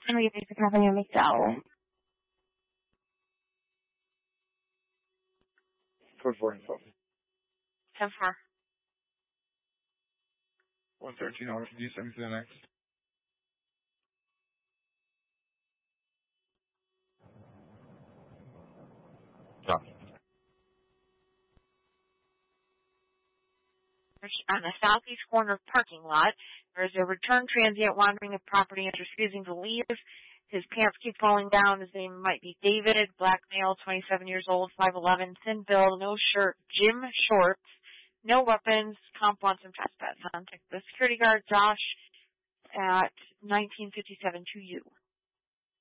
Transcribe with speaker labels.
Speaker 1: And we pick up on your McDowell.
Speaker 2: 4-4 info.
Speaker 1: 10-4.
Speaker 2: 113 over to D7 to the next. Stop.
Speaker 1: On the southeast corner parking lot, there is a return transient wandering the property after refusing to leave. His pants keep falling down. His name might be David, black male, 27 years old, 5'11", thin build, no shirt, gym shorts, no weapons. Comp wants him trespass. Contact the security guard, Josh, at 1957 to you.